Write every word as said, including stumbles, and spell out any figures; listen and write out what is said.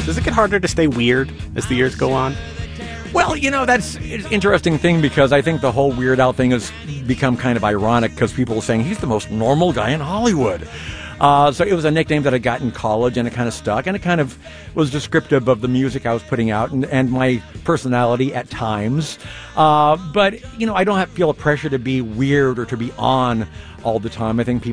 Does it get harder to stay weird as the years go on? Well, you know, that's an interesting thing because I think the whole Weird Al thing has become kind of ironic because people are saying he's the most normal guy in Hollywood. Uh, so it was a nickname that I got in college, and it kind of stuck, and it kind of was descriptive of the music I was putting out and, and my personality at times. Uh, but, you know, I don't have, feel a pressure to be weird or to be on all the time. I think people